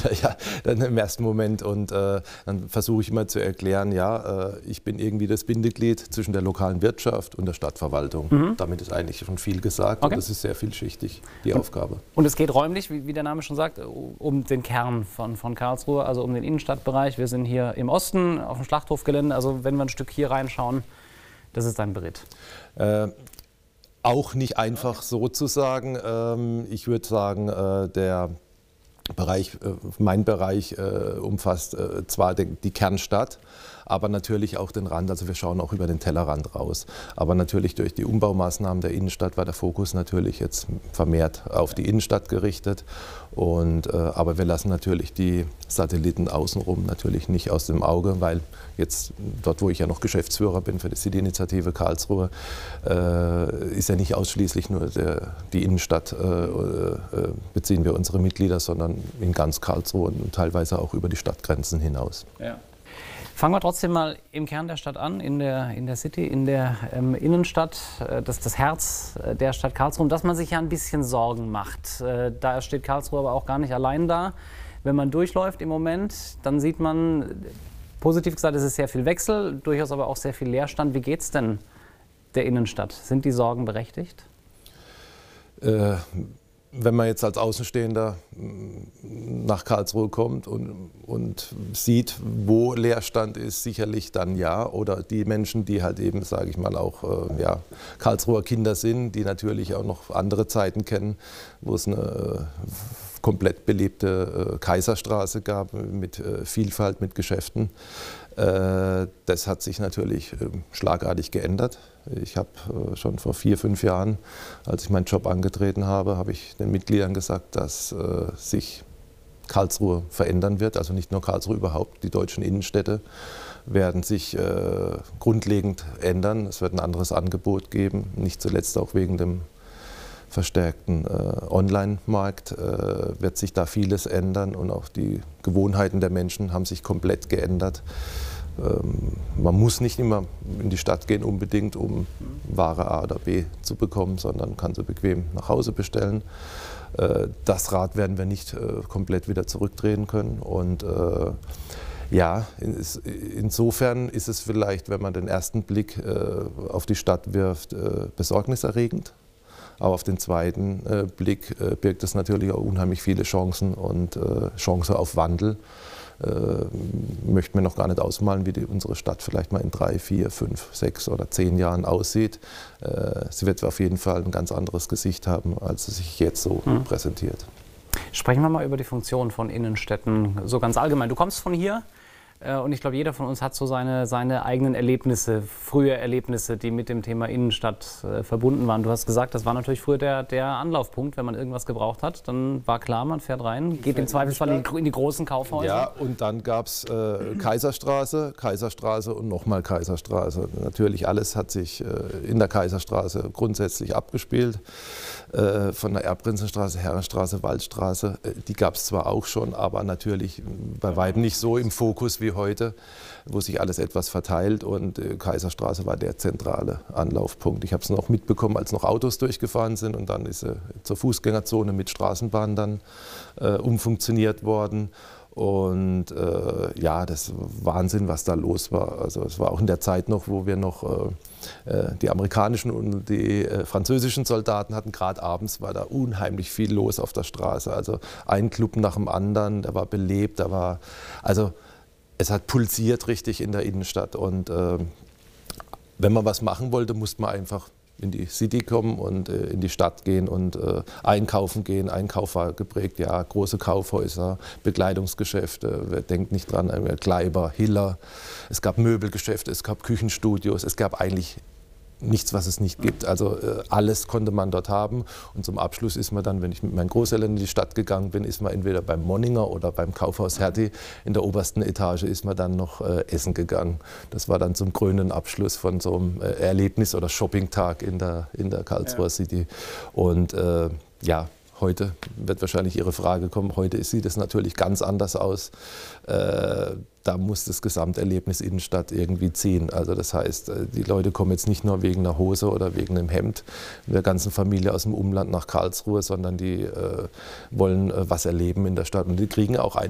Manager ja dann im ersten Moment und dann versuche ich immer zu erklären, ja, ich bin irgendwie das Bindeglied zwischen der lokalen Wirtschaft und der Stadtverwaltung. Damit ist eigentlich schon viel gesagt und das ist sehr vielschichtig, die Aufgabe. Und es geht räumlich, wie der Name schon sagt, um den Kern von Karlsruhe, also um den Innenstadtbereich. Wir sind hier im Osten auf dem Schlachthofgelände, also wenn wir ein Stück hier reinschauen, das ist ein Beritt. Auch nicht einfach so zu sagen. Ich würde sagen, mein Bereich umfasst zwar die Kernstadt, aber natürlich auch den Rand. Also wir schauen auch über den Tellerrand raus. Aber natürlich durch die Umbaumaßnahmen der Innenstadt war der Fokus natürlich jetzt vermehrt auf die Innenstadt gerichtet. Aber wir lassen natürlich die Satelliten außenrum natürlich nicht aus dem Auge, weil jetzt dort, wo ich ja noch Geschäftsführer bin für die City-Initiative Karlsruhe, ist ja nicht ausschließlich nur die Innenstadt, beziehen wir unsere Mitglieder, sondern in ganz Karlsruhe und teilweise auch über die Stadtgrenzen hinaus. Ja. Fangen wir trotzdem mal im Kern der Stadt an, in der City, in der Innenstadt, das Herz der Stadt Karlsruhe, um das man sich ja ein bisschen Sorgen macht. Da steht Karlsruhe aber auch gar nicht allein da. Wenn man durchläuft im Moment, dann sieht man, positiv gesagt, es ist sehr viel Wechsel, durchaus aber auch sehr viel Leerstand. Wie geht es denn der Innenstadt? Sind die Sorgen berechtigt? Wenn man jetzt als Außenstehender nach Karlsruhe kommt und sieht, wo Leerstand ist, sicherlich dann ja. Oder die Menschen, die halt eben, sage ich mal, auch Karlsruher Kinder sind, die natürlich auch noch andere Zeiten kennen, wo es eine komplett belebte Kaiserstraße gab mit Vielfalt, mit Geschäften. Das hat sich natürlich schlagartig geändert. Ich habe schon vor 4, 5 Jahren, als ich meinen Job angetreten habe, habe ich den Mitgliedern gesagt, dass sich Karlsruhe verändern wird. Also nicht nur Karlsruhe, überhaupt die deutschen Innenstädte werden sich grundlegend ändern. Es wird ein anderes Angebot geben, nicht zuletzt auch wegen dem verstärkten Online-Markt wird sich da vieles ändern und auch die Gewohnheiten der Menschen haben sich komplett geändert. Man muss nicht immer in die Stadt gehen unbedingt, um Ware A oder B zu bekommen, sondern kann sie bequem nach Hause bestellen. Das Rad werden wir nicht komplett wieder zurückdrehen können und ja, insofern ist es vielleicht, wenn man den ersten Blick auf die Stadt wirft, besorgniserregend. Aber auf den zweiten Blick birgt es natürlich auch unheimlich viele Chancen und Chancen auf Wandel. Möchten wir noch gar nicht ausmalen, wie unsere Stadt vielleicht mal in 3, 4, 5, 6 oder 10 Jahren aussieht. Sie wird auf jeden Fall ein ganz anderes Gesicht haben, als es sich jetzt so präsentiert. Sprechen wir mal über die Funktion von Innenstädten, so ganz allgemein. Du kommst von hier. Und ich glaube, jeder von uns hat so seine eigenen Erlebnisse, frühe Erlebnisse, die mit dem Thema Innenstadt verbunden waren. Du hast gesagt, das war natürlich früher der Anlaufpunkt, wenn man irgendwas gebraucht hat. Dann war klar, man fährt rein, geht im Zweifelsfall in die großen Kaufhäuser. Ja, und dann gab es Kaiserstraße und nochmal Kaiserstraße. Natürlich alles hat sich in der Kaiserstraße grundsätzlich abgespielt. Von der Erbprinzenstraße, Herrenstraße, Waldstraße, die gab es zwar auch schon, aber natürlich bei weitem nicht so im Fokus wie heute, wo sich alles etwas verteilt und Kaiserstraße war der zentrale Anlaufpunkt. Ich habe es noch mitbekommen, als noch Autos durchgefahren sind und dann ist sie zur Fußgängerzone mit Straßenbahn dann umfunktioniert worden. Und ja, das war Wahnsinn, was da los war. Also es war auch in der Zeit noch, wo wir noch die amerikanischen und die französischen Soldaten hatten. Gerade abends war da unheimlich viel los auf der Straße. Also ein Club nach dem anderen, der war belebt, also es hat pulsiert richtig in der Innenstadt. Und wenn man was machen wollte, musste man einfach in die City kommen und in die Stadt gehen und einkaufen gehen. Einkauf war geprägt, ja, große Kaufhäuser, Bekleidungsgeschäfte, wer denkt nicht dran, Kleiber, Hiller. Es gab Möbelgeschäfte, es gab Küchenstudios, es gab eigentlich nichts, was es nicht gibt. Also alles konnte man dort haben. Und zum Abschluss ist man dann, wenn ich mit meinen Großeltern in die Stadt gegangen bin, ist man entweder beim Monninger oder beim Kaufhaus Hertie. In der obersten Etage ist man dann noch essen gegangen. Das war dann zum krönenden Abschluss von so einem Erlebnis- oder Shoppingtag in der Karlsruher City. Und ja, heute wird wahrscheinlich Ihre Frage kommen. Heute sieht es natürlich ganz anders aus. Da muss das Gesamterlebnis Innenstadt irgendwie ziehen. Also das heißt, die Leute kommen jetzt nicht nur wegen einer Hose oder wegen einem Hemd mit der ganzen Familie aus dem Umland nach Karlsruhe, sondern die wollen was erleben in der Stadt. Und die kriegen auch